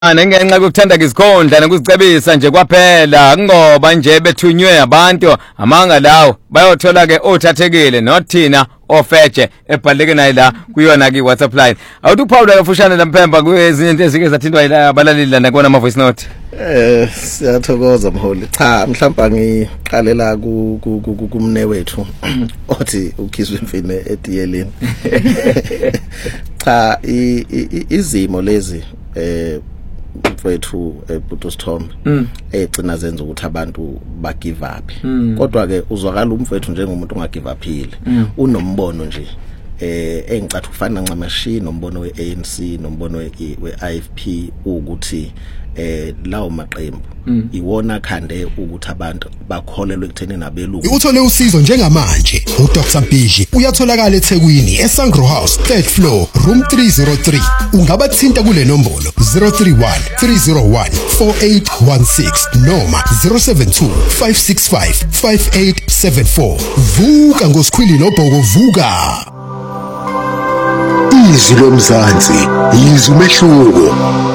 Ngenxa yokuthanda izikhondla nokuzicebisa nje kwaphela ngoba nje bethunywe abantu amanga lawo bayothola ke othathekile nothina ofeje ebhaleke nayi la kuyona ke WhatsApp line awuthi uPaul akafushane laMphemba kwezinye into ezike zathindwa abalaleli lana kubona ama voice note. Siyathokoza mholi. Cha mhlawumbe ngiqalela kumne wethu othi ukhiswe imfine etiyeleni. Cha izimo lezi mfethu eButosithombe egcina zenza ukuthi abantu ba give up kodwa ke uzwakala umfethu njengomuntu onga give upile unombono nje engicathi ufana ncamashi nombono weANC nombono weIFP ukuthi lawo maqembu iwona khande ukuthi abantu bakholelwe ekutheni nabelungu. Uthole usizo njengamanje uDr Bhishi uyatholakala eThekwini eSangro House 3rd floor room 303 ungabathinta kule nombolo 031 301 4816 noma 072 565 5874 vuka ngosikhwili nobhoko vuka. Izwi lomzansi izwi mehluko.